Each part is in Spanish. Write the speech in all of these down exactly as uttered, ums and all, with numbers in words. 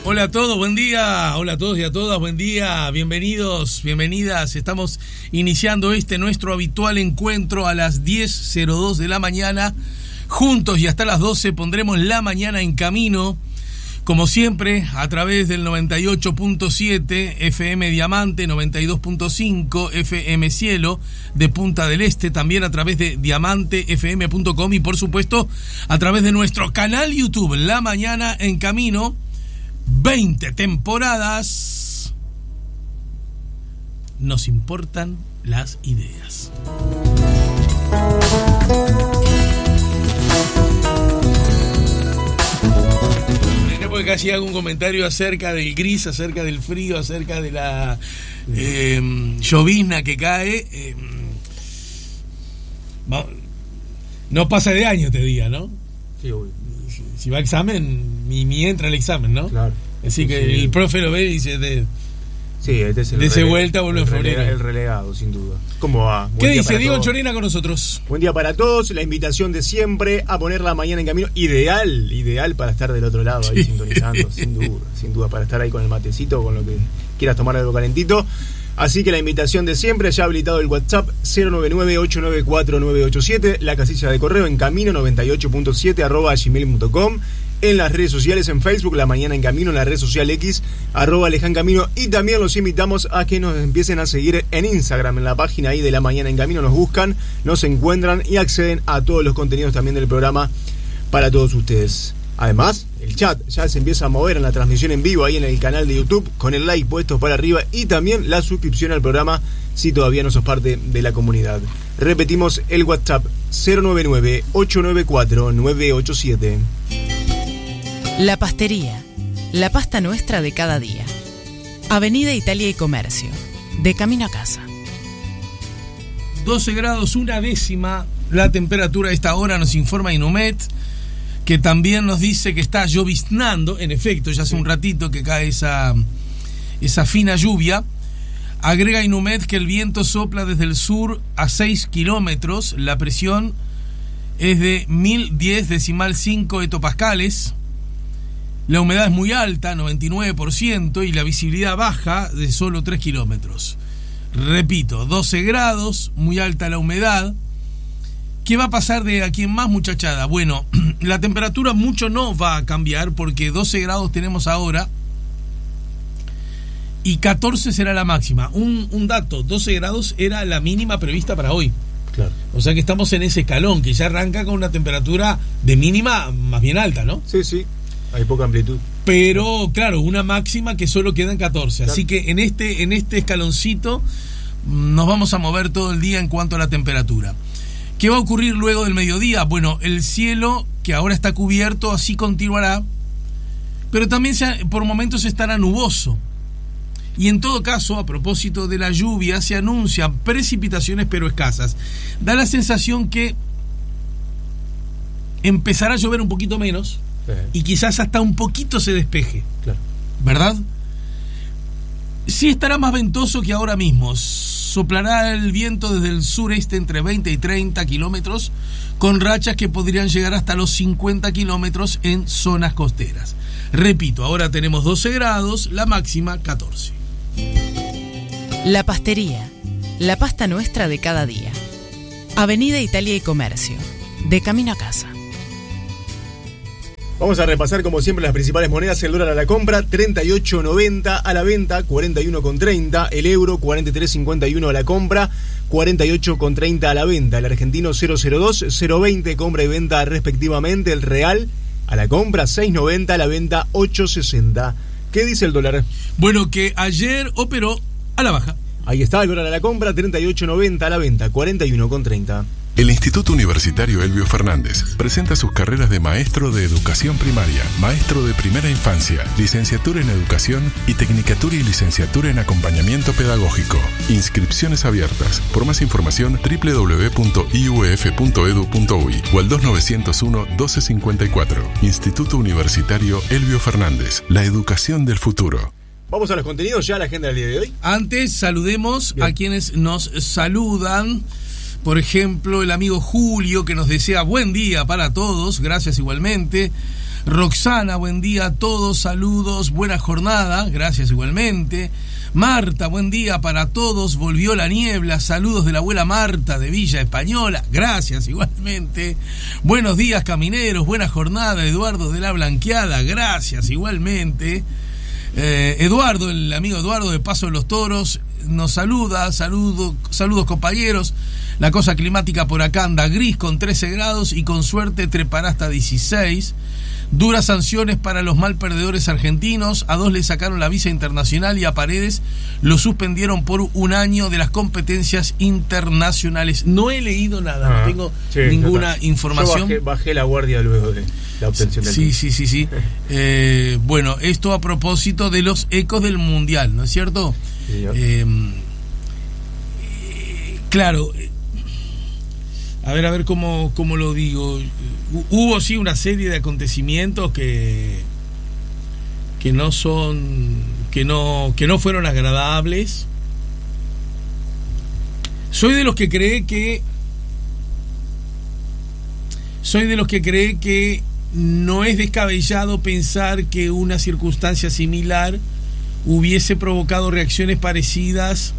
Hola a todos, buen día. Hola a todos y a todas, buen día. Bienvenidos, bienvenidas. Estamos iniciando este nuestro habitual encuentro a las diez cero dos de la mañana. Juntos y hasta las doce pondremos la mañana en camino. Como siempre, a través del noventa y ocho punto siete F M Diamante, noventa y dos punto cinco F M Cielo de Punta del Este, también a través de diamante f m punto com y por supuesto a través de nuestro canal YouTube, La Mañana en Camino. veinte temporadas. Nos importan las ideas. Porque casi hago un comentario acerca del gris, acerca del frío, acerca de la eh, llovizna que cae. Eh, no pasa de año, te diga, ¿no? Sí, obvio. Si, si va a examen, ni, ni entra al examen, ¿no? Claro. Así sí, que sí. El profe lo ve y dice... De, Sí, este es el Dese rele- vuelta, vuelve en febrero. El relegado, sin duda. ¿Cómo va? Buen ¿Qué día dice para Diego todos. Chorena con nosotros? Buen día para todos. La invitación de siempre a poner la mañana en camino. Ideal, ideal para estar del otro lado, ahí Sí. sintonizando, sin duda. Sin duda, para estar ahí con el matecito, con lo que quieras tomar algo calentito. Así que la invitación de siempre, ya ha habilitado el WhatsApp cero nueve nueve ocho nueve cuatro nueve ocho siete, la casilla de correo en camino noventa y ocho punto siete arroba gmail punto com, en las redes sociales, en Facebook, La Mañana en Camino, en la red social X, arroba Leján Camino, y también los invitamos a que nos empiecen a seguir en Instagram, en la página ahí de La Mañana en Camino, nos buscan, nos encuentran y acceden a todos los contenidos también del programa para todos ustedes. Además, el chat ya se empieza a mover en la transmisión en vivo ahí en el canal de YouTube, con el like puesto para arriba y también la suscripción al programa si todavía no sos parte de la comunidad. Repetimos el WhatsApp cero nueve nueve ocho nueve cuatro nueve ocho siete. La Pastería, la pasta nuestra de cada día. Avenida Italia y Comercio, de camino a casa. doce grados, una décima la temperatura a esta hora, nos informa Inumet, que también nos dice que está lloviznando. En efecto, ya hace un ratito que cae esa, esa fina lluvia. Agrega Inumet que el viento sopla desde el sur a seis kilómetros, la presión es de mil diez decimal cinco hectopascales, la humedad es muy alta, noventa y nueve por ciento, y la visibilidad baja de solo tres kilómetros. Repito, doce grados, muy alta la humedad. ¿Qué va a pasar de aquí en más, muchachada? Bueno, la temperatura mucho no va a cambiar porque doce grados tenemos ahora y catorce será la máxima. Un, un dato, doce grados era la mínima prevista para hoy. Claro. O sea que estamos en ese escalón que ya arranca con una temperatura de mínima más bien alta, ¿no? Sí, sí, hay poca amplitud. Pero, claro, una máxima que solo queda en catorce. Claro. Así que en este, en este escaloncito nos vamos a mover todo el día en cuanto a la temperatura. ¿Qué va a ocurrir luego del mediodía? Bueno, el cielo, que ahora está cubierto, así continuará, pero también se, por momentos estará nuboso. Y en todo caso, a propósito de la lluvia, se anuncian precipitaciones pero escasas. Da la sensación que empezará a llover un poquito menos, Sí. y quizás hasta un poquito se despeje. Claro. ¿Verdad? Sí estará más ventoso que ahora mismo. Soplará el viento desde el sureste entre veinte y treinta kilómetros, con rachas que podrían llegar hasta los cincuenta kilómetros en zonas costeras. Repito, ahora tenemos doce grados, la máxima catorce. La Pastería, la pasta nuestra de cada día. Avenida Italia y Comercio, de camino a casa. Vamos a repasar como siempre las principales monedas. El dólar a la compra, treinta y ocho noventa, a la venta, cuarenta y uno treinta. El euro, cuarenta y tres cincuenta y uno a la compra, cuarenta y ocho treinta a la venta. El argentino, cero cero dos, cero veinte, compra y venta respectivamente. El real a la compra, seis noventa, a la venta, ocho sesenta. ¿Qué dice el dólar? Bueno, que ayer operó a la baja. Ahí está, el dólar a la compra, treinta y ocho noventa, a la venta, cuarenta y uno treinta. El Instituto Universitario Elbio Fernández presenta sus carreras de maestro de educación primaria, maestro de primera infancia, licenciatura en educación y tecnicatura y licenciatura en acompañamiento pedagógico. Inscripciones abiertas. Por más información, doble u doble u doble u punto i u f punto e d u punto u i o al dos nueve cero uno, doce cincuenta y cuatro. Instituto Universitario Elbio Fernández. La educación del futuro. Vamos a los contenidos, ya la agenda del día de hoy. Antes, saludemos Bien. a quienes nos saludan. Por ejemplo, el amigo Julio, que nos desea buen día para todos, gracias igualmente. Roxana, buen día a todos, saludos, buena jornada, gracias igualmente. Marta, buen día para todos, volvió la niebla, saludos de la abuela Marta de Villa Española, gracias igualmente. Buenos días camineros, buena jornada, Eduardo de la Blanqueada, gracias igualmente. Eh, Eduardo, el amigo Eduardo de Paso de los Toros, nos saluda, saludo, saludos compañeros. La cosa climática por acá anda gris con trece grados y con suerte trepará hasta dieciséis. Duras sanciones para los mal perdedores argentinos. A dos le sacaron la visa internacional y a Paredes lo suspendieron por un año de las competencias internacionales. No he leído nada, ah, no tengo sí, ninguna no información. Yo bajé, bajé la guardia luego de la obtención del Sí, sí, sí, sí. eh, bueno, esto a propósito de los ecos del Mundial, ¿no es cierto? Sí, eh, eh, claro. A ver, a ver cómo, cómo lo digo. Hubo sí una serie de acontecimientos que que no son que no que no fueron agradables. Soy de los que cree que soy de los que cree que no es descabellado pensar que una circunstancia similar hubiese provocado reacciones parecidas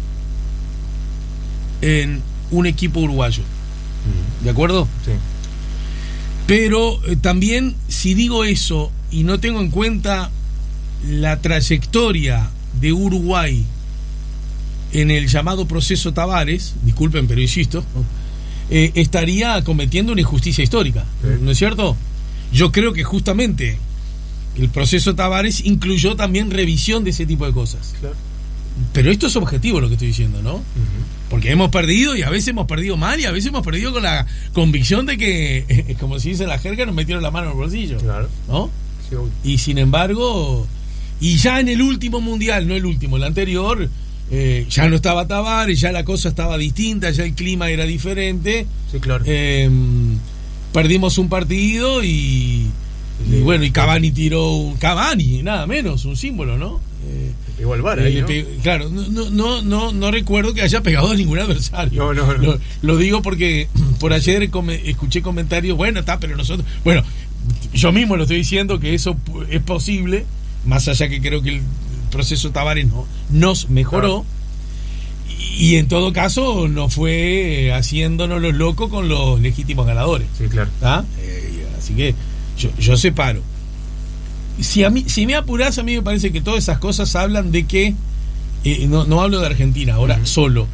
en un equipo uruguayo. ¿De acuerdo? Sí. Pero eh, también, si digo eso y no tengo en cuenta la trayectoria de Uruguay en el llamado proceso Tavares, disculpen, pero insisto, eh, estaría cometiendo una injusticia histórica, sí. ¿No es cierto? Yo creo que justamente el proceso Tavares incluyó también revisión de ese tipo de cosas. Claro. Pero esto es objetivo lo que estoy diciendo, ¿no? Uh-huh. Porque hemos perdido y a veces hemos perdido mal y a veces hemos perdido con la convicción de que, como se dice en la jerga, nos metieron la mano en el bolsillo. Claro. ¿No? Sí, y sin embargo, y ya en el último mundial, no el último, el anterior, eh, ya no estaba Tavares, ya la cosa estaba distinta, ya el clima era diferente. Sí, claro. Eh, perdimos un partido y, y bueno, y Cavani tiró un Cavani, nada menos, un símbolo, ¿no? Eh, Igual VAR ahí, ¿no? Pe- claro, no, no, no, no recuerdo que haya pegado a ningún adversario. No, no, no. Lo, lo digo porque por ayer come, escuché comentarios, bueno, está, pero nosotros, bueno, yo mismo lo estoy diciendo que eso es posible, más allá que creo que el proceso Tavares no, nos mejoró, claro. y, y en todo caso no fue haciéndonos los locos con los legítimos ganadores. Sí, claro. Eh, así que yo, yo separo. Si, a mí, si me apurás, a mí me parece que todas esas cosas hablan de que, eh, no, no hablo de Argentina ahora, uh-huh. solo,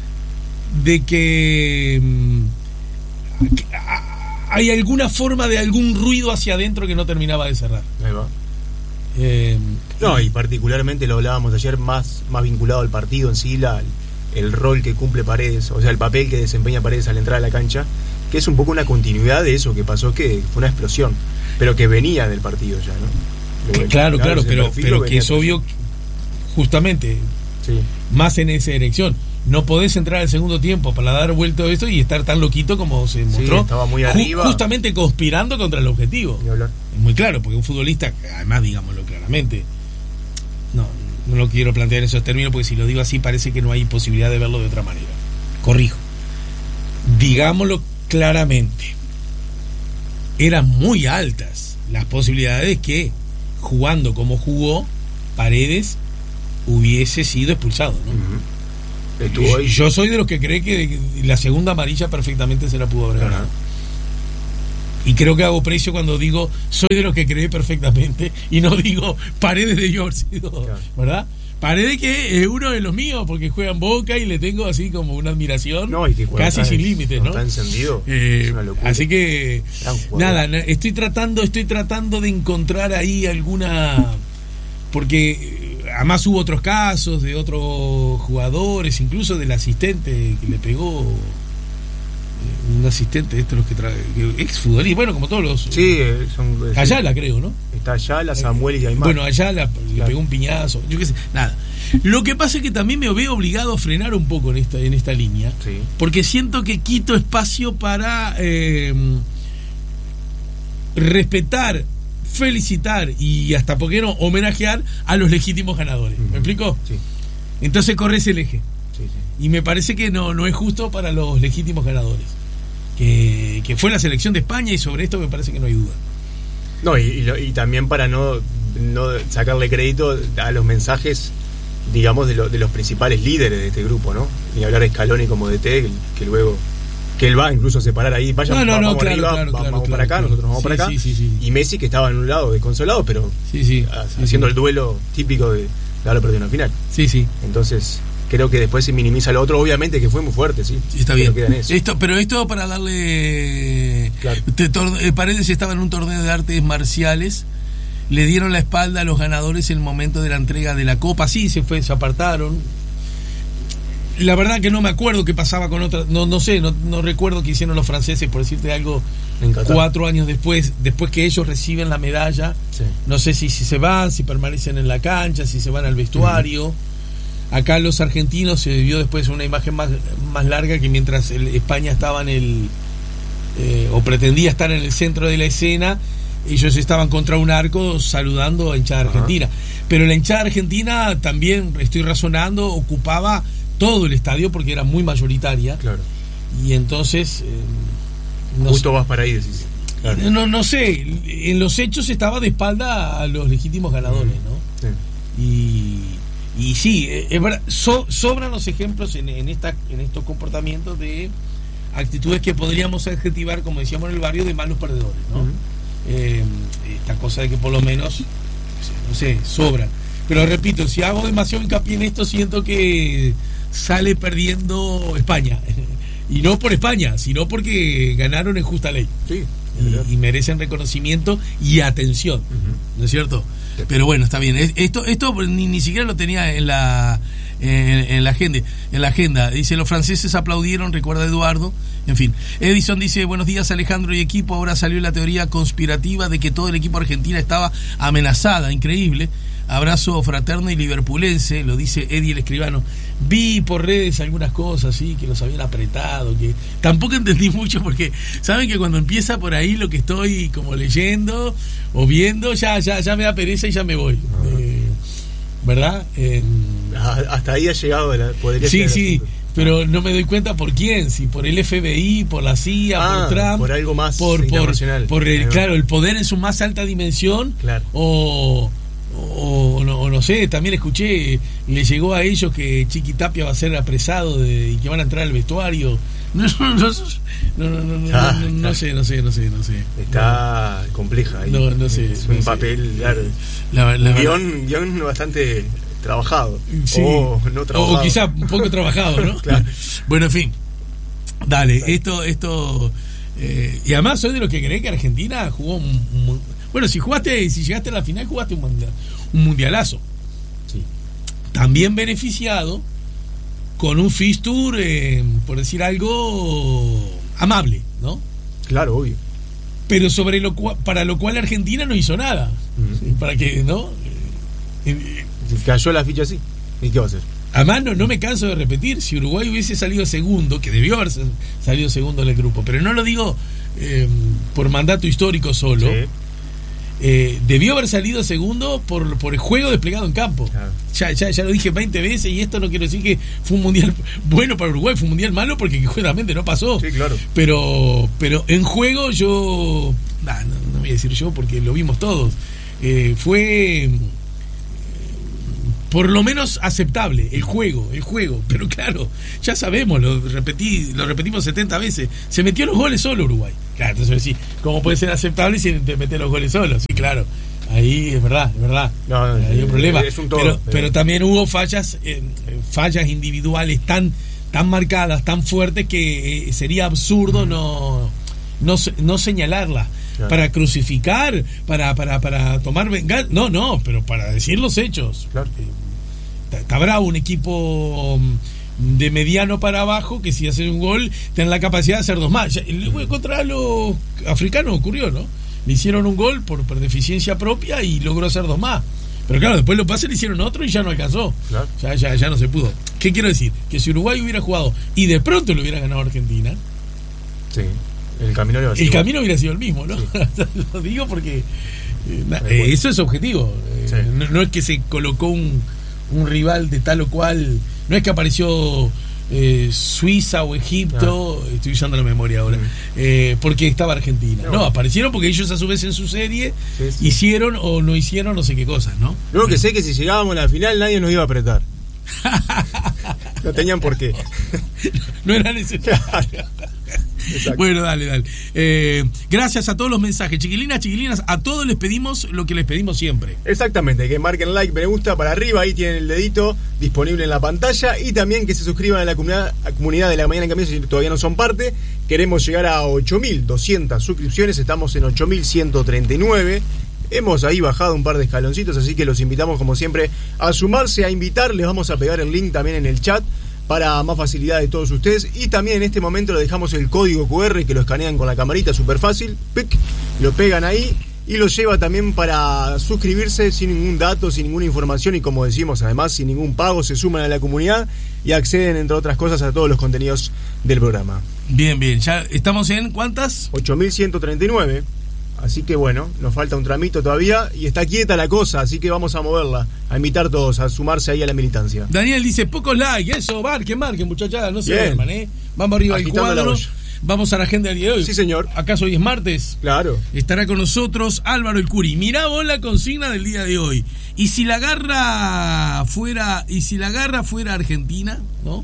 de que, mm, que a, hay alguna forma de algún ruido hacia adentro que no terminaba de cerrar. Ahí va. Eh, no, y particularmente lo hablábamos ayer, más, más vinculado al partido en sí, la, el rol que cumple Paredes, o sea, el papel que desempeña Paredes al entrar a la cancha, que es un poco una continuidad de eso que pasó, que fue una explosión, pero que venía del partido ya, ¿no? Que, claro, claro, pero, pero que es obvio, justamente, sí. más en esa dirección. No podés entrar al segundo tiempo para dar vuelta a esto y estar tan loquito como se mostró. Sí, estaba muy arriba. Ju- justamente conspirando contra el objetivo. Es muy claro, porque un futbolista, además, digámoslo claramente, no, no lo quiero plantear en esos términos, porque si lo digo así parece que no hay posibilidad de verlo de otra manera. Corrijo. Digámoslo claramente. Eran muy altas las posibilidades que, jugando como jugó, Paredes hubiese sido expulsado, ¿no? Uh-huh. Estuvo ahí. Yo soy de los que cree que la segunda amarilla perfectamente se la pudo haber ganado. Y creo que hago precio cuando digo soy de los que cree perfectamente y no digo Paredes debió haber sido, claro. ¿verdad? Paredes que es uno de los míos porque juega en Boca y le tengo así como una admiración, no, y que casi sin límites, ¿no? Está encendido. Eh, es una locura. Así que nada, estoy tratando, estoy tratando de encontrar ahí alguna, porque además hubo otros casos de otros jugadores, incluso del asistente que le pegó, un asistente de estos los que trae, ex futbolista, bueno, como todos los. Sí, son. Ayala, creo, ¿no? Está Ayala, Samuel y Aymar. Bueno, Ayala le claro. pegó un piñazo, yo qué sé, nada. Lo que pasa es que también me veo obligado a frenar un poco en esta, en esta línea, sí. porque siento que quito espacio para eh, respetar, felicitar y hasta, ¿por qué no?, homenajear a los legítimos ganadores. Uh-huh. ¿Me explico? Sí. Entonces corres el eje. Sí, sí. Y me parece que no, no es justo para los legítimos ganadores. Que, que fue la selección de España y sobre esto me parece que no hay duda. No, y, y, lo, y también para no, no sacarle crédito a los mensajes, digamos, de, lo, de los principales líderes de este grupo, ¿no? Ni hablar de Scaloni como D T, que, que luego... que él va incluso a separar ahí, vayan, no, no, vamos no, claro, arriba, claro, vamos claro, para claro, acá, claro. nosotros vamos Sí, para acá. sí, sí, sí. Y Messi, que estaba en un lado desconsolado, pero sí, sí, haciendo sí, el duelo típico de, de haber perdido una final. Sí, sí. Entonces, creo que después se minimiza lo otro, obviamente que fue muy fuerte, sí. Sí, está pero bien. queda en eso. Esto, pero esto para darle... Claro. Te tor- eh, Paredes estaba en un torneo de artes marciales, le dieron la espalda a los ganadores en el momento de la entrega de la copa, sí, se fue, se apartaron. La verdad que no me acuerdo qué pasaba con otras, no, no sé, no, no recuerdo qué hicieron los franceses, por decirte algo, cuatro años después, después que ellos reciben la medalla, sí. No sé si, si se van, si permanecen en la cancha, si se van al vestuario. Uh-huh. Acá los argentinos se vio después una imagen más, más larga que mientras el, España estaba en el, eh, o pretendía estar en el centro de la escena, ellos estaban contra un arco saludando a hinchada argentina. Uh-huh. Pero la hinchada argentina también, estoy razonando, ocupaba todo el estadio porque era muy mayoritaria. Claro. Y entonces... Eh, no Justo sé, vas para ahí, decís. Claro. No, no sé, en los hechos estaba de espalda a los legítimos ganadores, ¿no? Sí. Y, y sí, es verdad, so, sobran los ejemplos en, en, esta, en estos comportamientos de actitudes que podríamos adjetivar, como decíamos en el barrio, de malos perdedores, ¿no? Uh-huh. Eh, esta cosa de que por lo menos, no sé, sobran. Pero repito, si hago demasiado hincapié en esto, siento que sale perdiendo España. Y no por España, sino porque ganaron en justa ley. Sí, y, y merecen reconocimiento y atención. Uh-huh. ¿No es cierto? Sí. Pero bueno, está bien. Esto, esto ni, ni siquiera lo tenía en la, en, en la agenda. En la agenda. Dice, los franceses aplaudieron, recuerda Eduardo. En fin. Edison dice, buenos días Alejandro y equipo. Ahora salió la teoría conspirativa de que todo el equipo argentino estaba amenazada. Increíble. Abrazo fraterno y liverpulense, lo dice Eddie el escribano. Vi por redes algunas cosas, sí, que los habían apretado, que tampoco entendí mucho porque saben que cuando empieza por ahí lo que estoy como leyendo o viendo, ya ya ya me da pereza y ya me voy. Uh-huh. Eh, ¿Verdad? Eh, Hasta ahí ha llegado la podría Sí, sí, pero no me doy cuenta por quién, si por el F B I, por la C I A, ah, por Trump, por algo más por, internacional. Por, por el, claro, el poder en su más alta dimensión, claro. o O, o, no, o no sé, también escuché, le llegó a ellos que Chiqui Tapia va a ser apresado de, y que van a entrar al vestuario. No, no, no, no, no, no, ah, no, no, no sé, no sé, no sé, no sé. Está no. compleja ahí. No, no sé. Es no un sé. papel, claro. La, la, guión, guión bastante trabajado. Sí. O no trabajado. O quizá un poco trabajado, ¿no? Claro. Bueno, en fin. Dale, Dale. esto, esto. Eh, y además soy de los que creen que Argentina jugó un, un, bueno, si jugaste, si llegaste a la final, jugaste un mundial, un mundialazo. Sí. También beneficiado con un fixture, eh, por decir algo, amable, ¿no? Claro, obvio. Pero sobre lo cual, para lo cual Argentina no hizo nada. Uh-huh. Para que, ¿no? Eh, eh, cayó la ficha así. ¿Y qué va a hacer? Además, no, no me canso de repetir, si Uruguay hubiese salido segundo, que debió haber salido segundo en el grupo, pero no lo digo eh, por mandato histórico solo, sí. eh, debió haber salido segundo por, por el juego desplegado en campo. Claro. Ya, ya, ya lo dije veinte veces y esto no quiero decir que fue un mundial bueno para Uruguay, fue un mundial malo porque justamente no pasó. Sí, claro. Pero, pero en juego yo, nah, no, no voy a decir yo porque lo vimos todos, eh, fue... por lo menos aceptable, el juego, el juego. Pero claro, ya sabemos, lo repetí, lo repetimos setenta veces, se metió los goles solo Uruguay. Claro, entonces sí, ¿cómo puede ser aceptable si te mete los goles solo? Sí, claro, ahí es verdad, es verdad. No, no, hay un problema. Es un todo, pero, pero... pero también hubo fallas, eh, fallas individuales tan, tan marcadas, tan fuertes que eh, sería absurdo no, no, no señalarlas. Claro. Para crucificar, para, para, para tomar venganza. No, no, pero para decir los hechos. Claro. Está bravo un equipo de mediano para abajo que si hace un gol tiene la capacidad de hacer dos más. Contra los africanos ocurrió, ¿no? Le hicieron un gol por, por deficiencia propia y logró hacer dos más. Pero claro, después los pases le hicieron otro y ya no alcanzó. Claro. Ya, ya, ya no se pudo. ¿Qué quiero decir? Que si Uruguay hubiera jugado y de pronto lo hubiera ganado Argentina, sí. El camino, hubiera sido el camino hubiera sido el mismo, ¿no? Sí. Lo digo porque eh, eh, eso es objetivo. Eh, sí. no, no es que se colocó un, un rival de tal o cual, no es que apareció eh, Suiza o Egipto, ah. estoy usando la memoria ahora, eh, porque estaba Argentina. No, no, aparecieron porque ellos a su vez en su serie sí, sí. hicieron o no hicieron no sé qué cosas, ¿no? Luego que sé que si llegábamos a la final nadie nos iba a apretar. No tenían por qué. No era necesario. Exacto. Bueno, dale, dale. Eh, gracias a todos los mensajes. Chiquilinas, chiquilinas, a todos les pedimos lo que les pedimos siempre. Exactamente, que marquen like, me gusta para arriba, ahí tienen el dedito disponible en la pantalla. Y también que se suscriban a la comunidad, a comunidad de La Mañana en Cambio si todavía no son parte. Queremos llegar a ocho mil doscientas suscripciones, estamos en ocho mil ciento treinta y nueve. Hemos ahí bajado un par de escaloncitos, así que los invitamos como siempre a sumarse, a invitar. Les vamos a pegar el link también en el chat para más facilidad de todos ustedes. Y también en este momento le dejamos el código cu erre que lo escanean con la camarita, súper fácil. Pic, lo pegan ahí y lo lleva también para suscribirse sin ningún dato, sin ninguna información. Y como decimos, además, sin ningún pago, se suman a la comunidad y acceden, entre otras cosas, a todos los contenidos del programa. Bien, bien. ¿Ya estamos en cuántas? ocho mil ciento treinta y nueve. Así que bueno, nos falta un tramito todavía y está quieta la cosa, así que vamos a moverla, a invitar a todos a sumarse ahí a la militancia. Daniel dice, pocos likes, eso, marquen, marquen, muchachadas, no se duerman, ¿eh? Vamos arriba al cuadro, vamos a la agenda del día de hoy. Sí, señor. ¿Acaso hoy es martes? Claro. Estará con nosotros Álvaro el Curi. Mirá vos la consigna del día de hoy. ¿Y si la garra fuera, y si la garra fuera Argentina, no?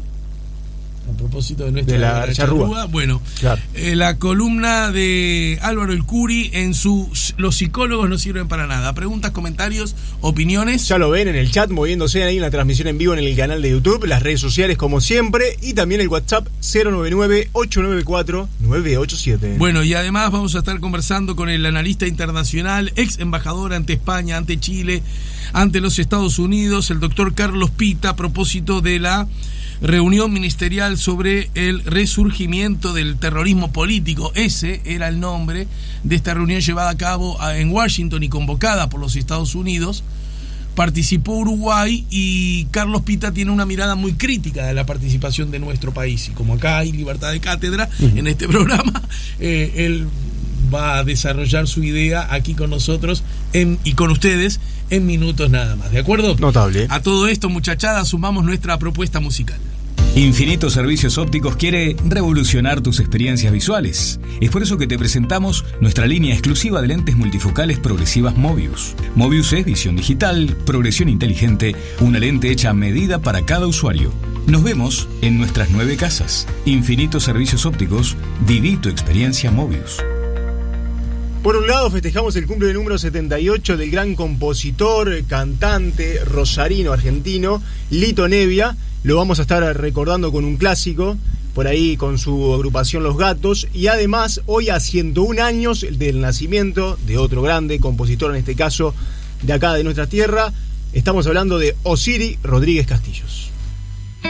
A propósito de nuestra de la charrúa. Bueno, claro. eh, la columna de Álvaro el Curi en su Los psicólogos no sirven para nada. Preguntas, comentarios, opiniones. Ya lo ven en el chat, moviéndose ahí en la transmisión en vivo en el canal de YouTube, las redes sociales como siempre, y también el WhatsApp cero nueve nueve, ocho nueve cuatro, nueve ocho siete. Bueno, y además vamos a estar conversando con el analista internacional, ex embajador ante España, ante Chile, ante los Estados Unidos, el doctor Carlos Pita, a propósito de la reunión ministerial sobre el resurgimiento del terrorismo político. Ese era el nombre de esta reunión llevada a cabo en Washington y convocada por los Estados Unidos. Participó Uruguay y Carlos Pita tiene una mirada muy crítica de la participación de nuestro país. Y como acá hay libertad de cátedra uh-huh. en este programa, eh, él va a desarrollar su idea aquí con nosotros en, y con ustedes en minutos nada más, ¿de acuerdo? Notable. A todo esto, muchachada, sumamos nuestra propuesta musical. Infinito Servicios Ópticos quiere revolucionar tus experiencias visuales. Es por eso que te presentamos nuestra línea exclusiva de lentes multifocales progresivas Mobius. Mobius es visión digital, progresión inteligente, una lente hecha a medida para cada usuario. Nos vemos en nuestras nueve casas. Infinito Servicios Ópticos, viví tu experiencia Mobius. Por un lado, festejamos el cumple número setenta y ocho del gran compositor, cantante, rosarino, argentino, Lito Nevia. Lo vamos a estar recordando con un clásico, por ahí con su agrupación Los Gatos. Y además, hoy a ciento un años del nacimiento de otro grande compositor, en este caso de acá de nuestra tierra. Estamos hablando de Osiri Rodríguez Castillos.